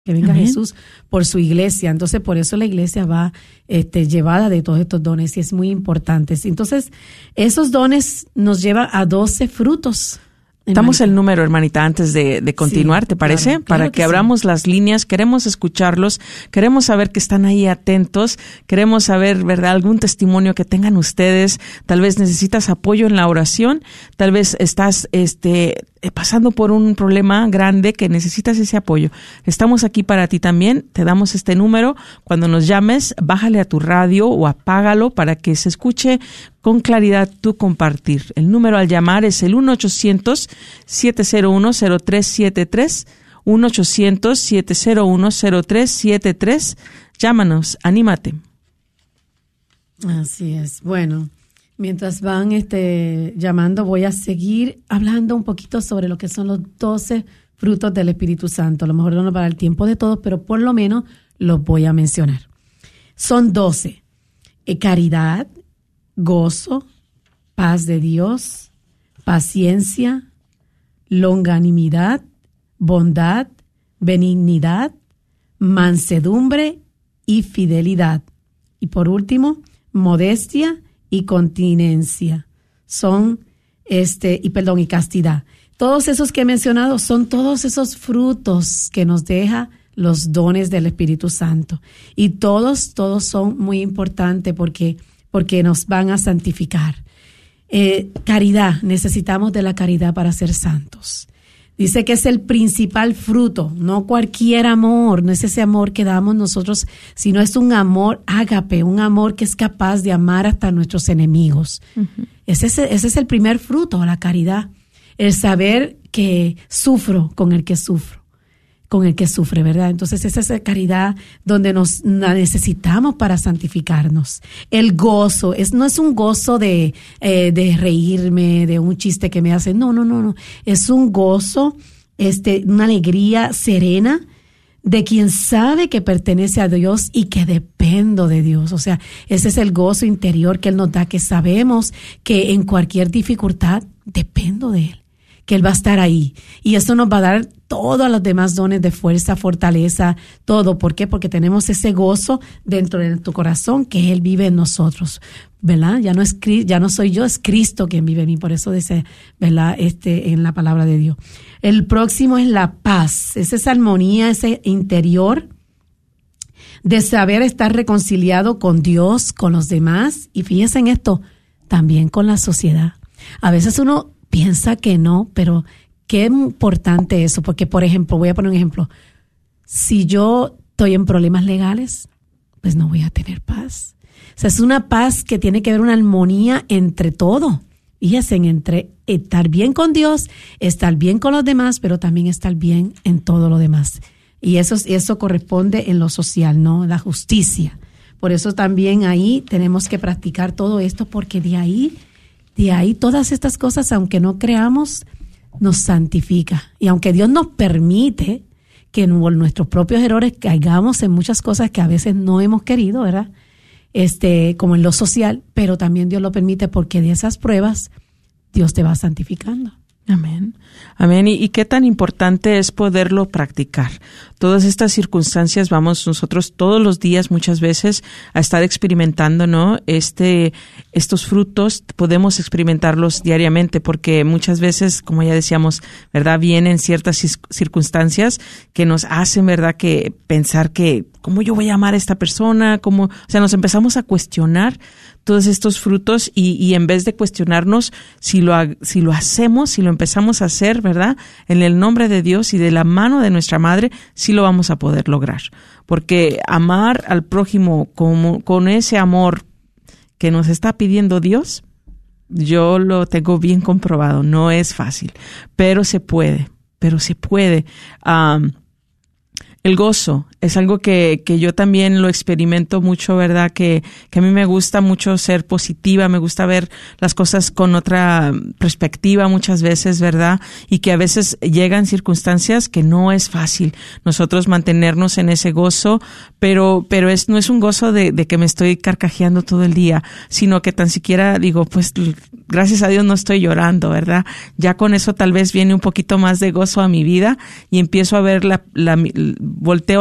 Que venga Amén. Jesús por su iglesia. Entonces, por eso la iglesia va llevada de todos estos dones y es muy importante. Entonces, esos dones nos llevan a 12 frutos. Damos el número, hermanita, antes de continuar, Sí, ¿te parece? claro Para que que sí. abramos las líneas, queremos escucharlos, queremos saber que están ahí atentos, queremos saber, ¿verdad?, algún testimonio que tengan ustedes. Tal vez necesitas apoyo en la oración, tal vez estás pasando por un problema grande que necesitas ese apoyo. Estamos aquí para ti también, te damos este número. Cuando nos llames, bájale a tu radio o apágalo para que se escuche con claridad tu compartir. El número al llamar es el 1-800-701-0373, 1-800-701-0373. Llámanos, anímate. Así es. Bueno, mientras van llamando, voy a seguir hablando un poquito sobre lo que son los 12 frutos del Espíritu Santo. A lo mejor no nos va a dar el tiempo de todos, pero por lo menos los voy a mencionar. Son 12. Caridad, gozo, paz de Dios, paciencia, longanimidad, bondad, benignidad, mansedumbre y fidelidad. Y por último, modestia y continencia. Y castidad. Todos esos que he mencionado son todos esos frutos que nos deja los dones del Espíritu Santo. Y todos son muy importantes porque nos van a santificar. Caridad, necesitamos de la caridad para ser santos. Dice que es el principal fruto, no cualquier amor, no es ese amor que damos nosotros, sino es un amor ágape, un amor que es capaz de amar hasta nuestros enemigos. Uh-huh. Ese es el primer fruto, la caridad. El saber que sufro con el que sufre, ¿verdad? Entonces esa es la caridad donde nos la necesitamos para santificarnos. El gozo, no es un gozo de reírme de un chiste que me hacen, no. Es un gozo, una alegría serena de quien sabe que pertenece a Dios y que dependo de Dios. O sea, ese es el gozo interior que Él nos da, que sabemos que en cualquier dificultad dependo de Él, que Él va a estar ahí. Y eso nos va a dar todos los demás dones de fuerza, fortaleza, todo. ¿Por qué? Porque tenemos ese gozo dentro de nuestro corazón, que Él vive en nosotros, ¿verdad? Ya no soy yo, es Cristo quien vive en mí. Por eso dice, ¿verdad? En la palabra de Dios. El próximo es la paz. Es esa armonía, ese interior de saber estar reconciliado con Dios, con los demás. Y fíjense en esto, también con la sociedad. A veces uno piensa que no, pero qué importante eso, porque, por ejemplo, voy a poner un ejemplo. Si yo estoy en problemas legales, pues no voy a tener paz. O sea, es una paz que tiene que haber una armonía entre todo. Fíjense, entre estar bien con Dios, estar bien con los demás, pero también estar bien en todo lo demás. Y eso corresponde en lo social, ¿no? La justicia. Por eso también ahí tenemos que practicar todo esto, porque de ahí todas estas cosas, aunque no creamos, nos santifica. Y aunque Dios nos permite que por nuestros propios errores caigamos en muchas cosas que a veces no hemos querido, ¿verdad? Como en lo social, pero también Dios lo permite porque de esas pruebas Dios te va santificando. Amén. Amén. Y qué tan importante es poderlo practicar. Todas estas circunstancias vamos nosotros todos los días, muchas veces, a estar experimentando, ¿no? Estos frutos podemos experimentarlos diariamente, porque muchas veces, como ya decíamos, ¿verdad?, vienen ciertas circunstancias que nos hacen, ¿verdad?, que pensar que ¿cómo yo voy a amar a esta persona? O sea, nos empezamos a cuestionar todos estos frutos y en vez de cuestionarnos si lo hacemos, si lo empezamos a hacer, ¿verdad?, en el nombre de Dios y de la mano de nuestra Madre, sí lo vamos a poder lograr. Porque amar al prójimo con ese amor que nos está pidiendo Dios, yo lo tengo bien comprobado, no es fácil, pero se puede. El gozo es algo que yo también lo experimento mucho, ¿verdad? Que a mí me gusta mucho ser positiva, me gusta ver las cosas con otra perspectiva muchas veces, ¿verdad? Y que a veces llegan circunstancias que no es fácil nosotros mantenernos en ese gozo, pero no es un gozo de que me estoy carcajeando todo el día, sino que tan siquiera digo, pues gracias a Dios no estoy llorando, ¿verdad? Ya con eso tal vez viene un poquito más de gozo a mi vida y empiezo a ver volteo